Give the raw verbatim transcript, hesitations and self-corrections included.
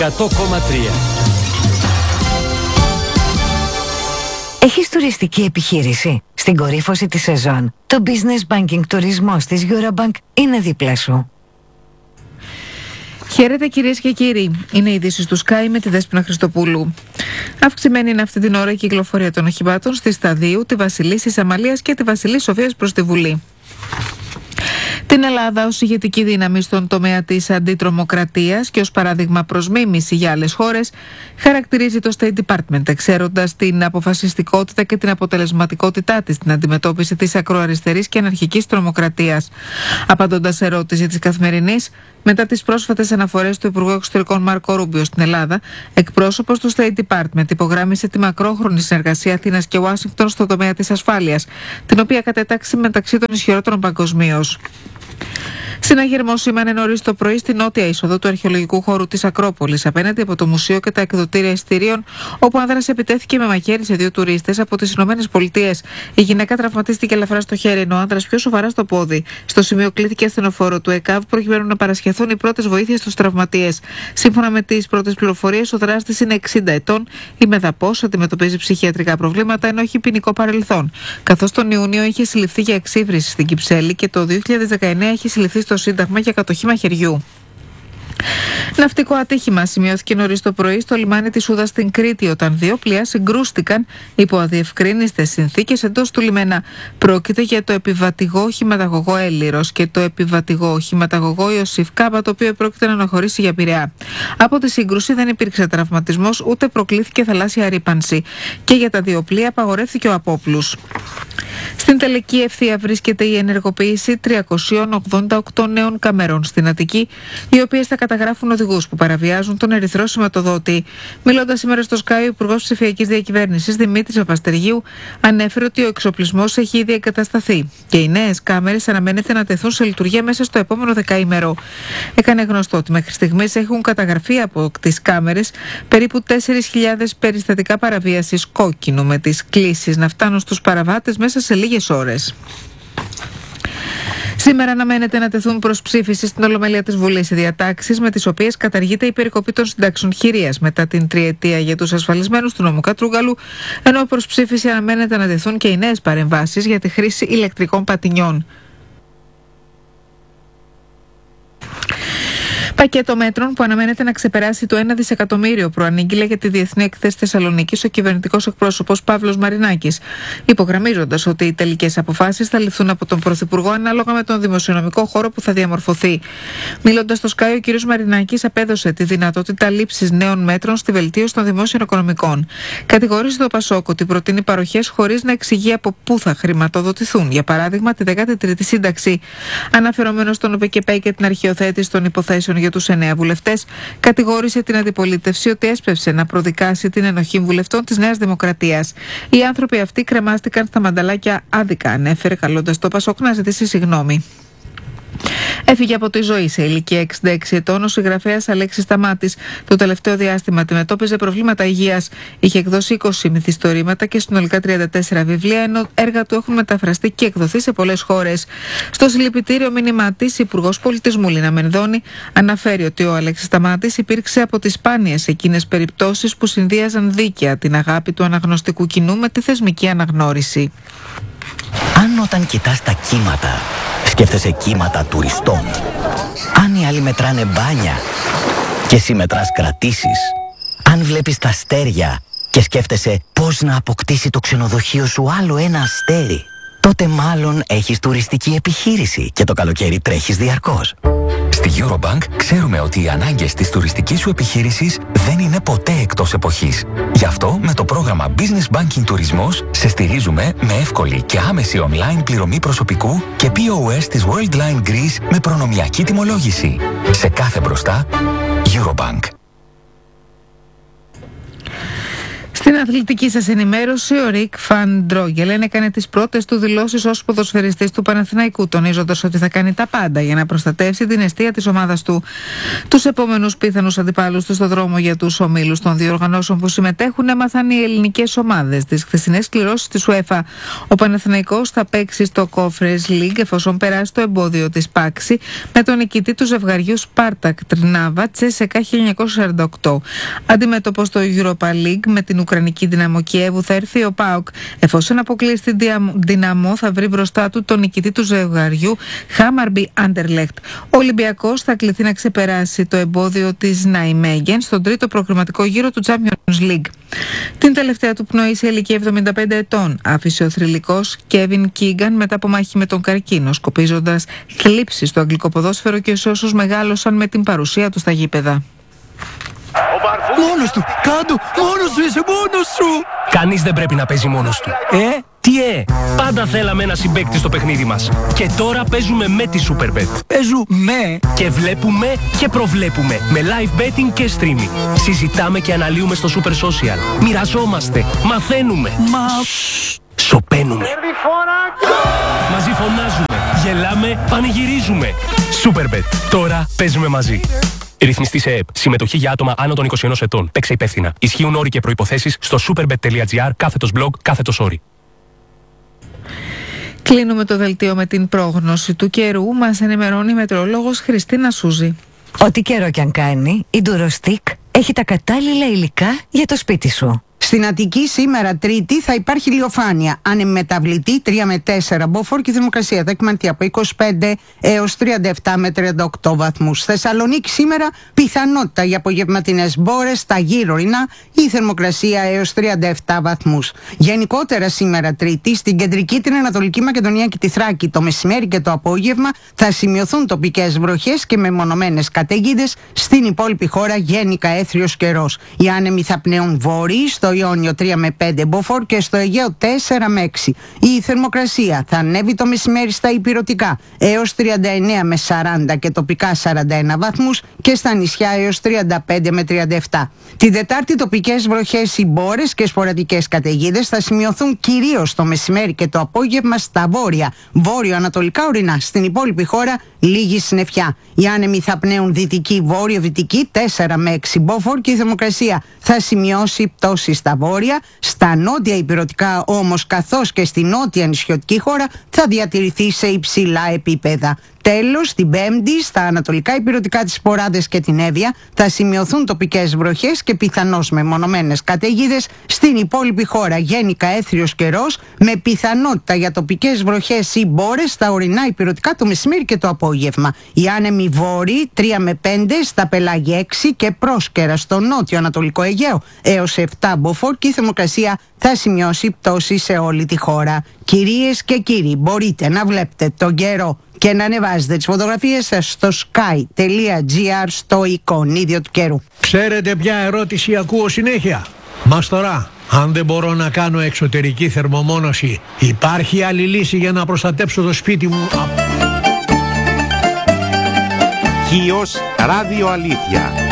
εκατό κόμμα τρία. Έχεις τουριστική επιχείρηση? Στην κορύφωση της σεζόν, το Business Banking τουρισμός της Eurobank είναι δίπλα σου. Χαίρετε κυρίες και κύριοι, είναι οι ειδήσεις του Sky με τη Δέσποινα Χριστοπούλου. Αυξημένη είναι αυτή την ώρα η κυκλοφορία των οχημάτων στη Σταδίου, τη Βασιλίσσης Αμαλίας και τη Βασιλής Σοφίας προς τη Βουλή. Την Ελλάδα ως ηγετική δύναμη στον τομέα της αντιτρομοκρατίας και ως παράδειγμα προς μίμηση για άλλες χώρες χαρακτηρίζει το State Department, εξαίροντας την αποφασιστικότητα και την αποτελεσματικότητά της στην αντιμετώπιση της ακροαριστερής και αναρχικής τρομοκρατίας. Απαντώντας σε ερώτηση της Καθημερινής, μετά τις πρόσφατες αναφορές του Υπουργού Εξωτερικών Μάρκο Ρούμπιο στην Ελλάδα, εκπρόσωπος του State Department υπογράμμισε τη μακρόχρονη συνεργασία Αθήνας και Ουάσιγκτον στον τομέα της ασφάλειας, την οποία κατέταξε μεταξύ των ισχυρότερων παγκοσμίως. Συναγερμό σήμανε νωρίς το πρωί στη νότια είσοδο του αρχαιολογικού χώρου της Ακρόπολης, απέναντι από το μουσείο και τα εκδοτήρια εισιτηρίων, όπου ο άνδρας επιτέθηκε με μαχαίρι σε δύο τουρίστες από τις Ηνωμένες Πολιτείες. Η γυναίκα τραυματίστηκε ελαφρά στο χέρι, ενώ ο άνδρας πιο σοβαρά στο πόδι. Στο σημείο κλήθηκε ασθενοφόρο του ΕΚΑΒ προκειμένου να παρασχεθούν οι πρώτες βοήθειες στους τραυματίες. Σύμφωνα με τις πρώτες πληροφορίες, ο δράστης είναι εξήντα ετών, ημεδαπός, αντιμετωπίζει ψυχιατρικά προβλήματα, ενώ έχει ποινικό παρελθόν. Καθώς τον Ιούνιο είχε συλληφθεί για εξύβριση στην Κυψέλη και το δύο χιλιάδες δεκαεννέα έχει συλληφθεί στο Σύνταγμα για κατοχή μαχαιριού. Ναυτικό ατύχημα σημειώθηκε νωρίς το πρωί στο λιμάνι της Ούδας στην Κρήτη, όταν δύο πλοία συγκρούστηκαν υπό αδιευκρίνιστες συνθήκες εντός του λιμένα. Πρόκειται για το επιβατηγό οχηματαγωγό Έλληρος και το επιβατηγό οχηματαγωγό Ιωσήφ Κάμπα, το οποίο πρόκειται να αναχωρήσει για Πειραιά. Από τη σύγκρουση δεν υπήρξε τραυματισμός ούτε προκλήθηκε θαλάσσια ρύπανση. Και για τα δύο πλοία απαγορεύθηκε ο απόπλους. Στην τελική ευθεία βρίσκεται η ενεργοποίηση τριακόσιων ογδόντα οκτώ νέων καμερών στην Αττική, οι οποίες θα καταγράφουν οδηγούς που παραβιάζουν τον ερυθρό σηματοδότη. Μιλώντας σήμερα στο Sky, ο Υπουργός Ψηφιακής Διακυβέρνησης Δημήτρης Παπαστεριού ανέφερε ότι ο εξοπλισμός έχει ήδη εγκατασταθεί και οι νέες κάμερες αναμένεται να τεθούν σε λειτουργία μέσα στο επόμενο δεκαήμερο. Έκανε γνωστό ότι μέχρι στιγμής έχουν καταγραφεί από τις κάμερες περίπου τέσσερις χιλιάδες περιστατικά παραβίασης κόκκινου, με τις κλήσεις να φτάνουν στους παραβάτες μέσα σε λίγες ώρες. Σήμερα αναμένεται να τεθούν προς ψήφιση στην Ολομέλεια της Βουλής οι διατάξεις με τις οποίες καταργείται η περικοπή των συντάξεων χειρίας μετά την τριετία για τους ασφαλισμένους του νόμου Κατρούγκαλου, ενώ προς ψήφιση αναμένεται να τεθούν και οι νέες παρεμβάσεις για τη χρήση ηλεκτρικών πατινιών. Πακέτο μέτρων που αναμένεται να ξεπεράσει το ένα δισεκατομμύριο προανήγγειλε για τη Διεθνή Έκθεση Θεσσαλονίκης ο κυβερνητικός εκπρόσωπος Παύλος Μαρινάκης, υπογραμμίζοντας ότι οι τελικές αποφάσεις θα ληφθούν από τον Πρωθυπουργό ανάλογα με τον δημοσιονομικό χώρο που θα διαμορφωθεί. Μιλώντας στο Sky, ο κ. Μαρινάκης απέδωσε τη δυνατότητα λήψης νέων μέτρων στη βελτίωση των δημόσιων οικονομικών. Κατηγόρησε το Πασόκ ότι προτείνει παροχές χωρίς να εξηγεί από πού θα χρηματοδοτηθούν, για παράδειγμα τη δέκατη τρίτη σύνταξη. Αναφερόμενος στον ΟΠΕΚΕΠΕ και την αρχαιοθέτηση των υποθέσεων για τους εννέα βουλευτές, κατηγόρησε την αντιπολίτευση ότι έσπευσε να προδικάσει την ενοχή βουλευτών της Νέας Δημοκρατίας. Οι άνθρωποι αυτοί κρεμάστηκαν στα μανταλάκια άδικα, ανέφερε, καλώντας το Πασόκ να ζητήσει συγγνώμη. Έφυγε από τη ζωή σε ηλικία εξήντα έξι ετών ο συγγραφέας Αλέξης Σταμάτης. Το τελευταίο διάστημα αντιμετώπιζε προβλήματα υγείας. Είχε εκδώσει είκοσι μυθιστορήματα και συνολικά τριάντα τέσσερα βιβλία, ενώ έργα του έχουν μεταφραστεί και εκδοθεί σε πολλές χώρες. Στο συλληπιτήριο μήνυμά της, η Υπουργός Πολιτισμού Λίνα Μενδώνη αναφέρει ότι ο Αλέξης Σταμάτης υπήρξε από τις σπάνιες εκείνες περιπτώσεις που συνδύαζαν δίκαια την αγάπη του αναγνωστικού κοινού με τη θεσμική αναγνώριση. Αν όταν κοιτάς τα κύματα σκέφτεσαι κύματα τουριστών, αν οι άλλοι μετράνε μπάνια και εσύ μετράς κρατήσεις, αν βλέπεις τα αστέρια και σκέφτεσαι πώς να αποκτήσει το ξενοδοχείο σου άλλο ένα αστέρι, τότε μάλλον έχεις τουριστική επιχείρηση και το καλοκαίρι τρέχεις διαρκώς. Στη Eurobank ξέρουμε ότι οι ανάγκες της τουριστικής σου επιχείρησης δεν είναι ποτέ εκτός εποχής. Γι' αυτό με το πρόγραμμα Business Banking Τουρισμός σε στηρίζουμε με εύκολη και άμεση online πληρωμή προσωπικού και πι ο ες της Worldline Greece με προνομιακή τιμολόγηση. Σε κάθε μπροστά, Eurobank. Στην αθλητική σας ενημέρωση, ο Ρικ Φαν Ντρόγκελεν έκανε τις πρώτες του δηλώσεις ως ποδοσφαιριστής του Παναθηναϊκού, τονίζοντας ότι θα κάνει τα πάντα για να προστατεύσει την εστία της ομάδας του. Τους επόμενους πιθανούς αντιπάλους του στο δρόμο για τους ομίλους των διοργανώσεων που συμμετέχουν έμαθαν οι ελληνικές ομάδες τις χθεσινές κληρώσεις της UEFA. Ο Παναθηναϊκός θα παίξει στο Conference League εφόσον περάσει το εμπόδιο της Πάξη με τον νικητή του ζευγαριού Σπάρτακ Τρνάβα Τσέσεκα χίλια εννιακόσια σαράντα οκτώ. Αντιμέτωπος στο Europa League με την Ουκρανική Δυναμό Κιέβου θα έρθει ο ΠΑΟΚ. Εφόσον αποκλείσει την Δυναμό, θα βρει μπροστά του τον νικητή του ζευγαριού Χάμαρμπι Άντερλεχτ. Ο Ολυμπιακός θα κληθεί να ξεπεράσει το εμπόδιο της Ναϊμέγεν στον τρίτο προκριματικό γύρο του Champions League. Την τελευταία του πνοή σε ηλικία εβδομήντα πέντε ετών άφησε ο θρυλικός Κέβιν Κίγκαν μετά από μάχη με τον καρκίνο, σκοπίζοντας θλίψεις στο αγγλικό ποδόσφαιρο και σε όσους μεγάλωσαν με την παρουσία του στα γήπεδα. Μόνος του! Κάντο! Μόνος σου είσαι! Μόνος σου! Κανείς δεν πρέπει να παίζει μόνος του. Ε? Τι ε! Πάντα θέλαμε ένα συμπαίκτη στο παιχνίδι μας. Και τώρα παίζουμε με τη Superbet. Παίζουμε! Και βλέπουμε και προβλέπουμε. Με live betting και streaming. Συζητάμε και αναλύουμε στο Super Social. Μοιραζόμαστε. Μαθαίνουμε. Μα... Σοπαίνουμε. Μαζί φωνάζουμε. Γελάμε. Πανηγυρίζουμε. Superbet. Τώρα παίζουμε μαζί. Ρυθμιστή σε ΕΕΠ. Συμμετοχή για άτομα άνω των είκοσι ενός ετών. Παίξε υπεύθυνα. Ισχύουν όροι και προϋποθέσεις στο superbet.gr κάθετος blog κάθετος όρι. Κλείνουμε το δελτίο με την πρόγνωση του καιρού. Μας ενημερώνει η μετεωρολόγος Χριστίνα Σούζη. Ό,τι καιρό κι αν κάνει, η Durostick έχει τα κατάλληλα υλικά για το σπίτι σου. Στην Αττική σήμερα Τρίτη θα υπάρχει ηλιοφάνεια. Ανεμεταβλητή τρία με τέσσερα μποφόρ και η θερμοκρασία θα εκμανθεί από είκοσι πέντε έως τριάντα επτά με τριάντα οκτώ βαθμούς. Θεσσαλονίκη σήμερα πιθανότητα για απογευματινές μπόρες στα γύρω ορεινά, η θερμοκρασία έως τριάντα επτά βαθμούς. Γενικότερα σήμερα Τρίτη στην κεντρική, την Ανατολική Μακεδονία και τη Θράκη το μεσημέρι και το απόγευμα θα σημειωθούν τοπικές βροχές και μεμονωμένες καταιγίδες. Στην υπόλοιπη χώρα γενικά έθριος καιρός. Οι άνεμοι θα πνέουν βόρειοι, στο Ιόνιο τρία με πέντε μποφόρ και στο Αιγαίο τέσσερα με έξι. Η θερμοκρασία θα ανέβει το μεσημέρι στα ηπειρωτικά έως τριάντα εννέα με σαράντα και τοπικά σαράντα ένα βαθμούς και στα νησιά έως τριάντα πέντε με τριάντα επτά. Τη Δετάρτη τοπικές βροχές, οι μπόρες και σποραδικές καταιγίδες θα σημειωθούν κυρίως το μεσημέρι και το απόγευμα στα βόρεια, βόρειο-ανατολικά ορεινά. Στην υπόλοιπη χώρα λίγη συννεφιά. Οι άνεμοι θα πνέουν δυτική, βόρειο-δυτική τέσσερα με έξι μποφόρ και η θερμοκρασία θα σημειώσει πτώση στα βόρεια, στα νότια ηπειρωτικά όμως καθώς και στη νότια νησιωτική χώρα θα διατηρηθεί σε υψηλά επίπεδα. Τέλος, την Πέμπτη, στα ανατολικά ηπειρωτικά της Ποράδες και την Εύβοια θα σημειωθούν τοπικές βροχές και πιθανώς μεμονωμένες καταιγίδες. Στην υπόλοιπη χώρα γενικά έθριος καιρός με πιθανότητα για τοπικές βροχές ή μπόρες στα ορεινά ηπειρωτικά το μεσημέρι και το απόγευμα. Οι άνεμοι βόρειοι τρία με πέντε, στα πελάγια έξι και πρόσκαιρα στο νότιο ανατολικό Αιγαίο έως επτά μποφόρ και η θερμοκρασία θα σημειώσει πτώση σε όλη τη χώρα. Κυρίες και κύριοι, μπορείτε να βλέπετε τον καιρό και να ανεβάζετε τις φωτογραφίες σας στο sky.gr στο εικονίδιο του καιρού. Ξέρετε ποια ερώτηση ακούω συνέχεια? Μας τώρα, αν δεν μπορώ να κάνω εξωτερική θερμομόνωση, υπάρχει άλλη λύση για να προστατέψω το σπίτι μου? Χίος Ράδιο Αλήθεια.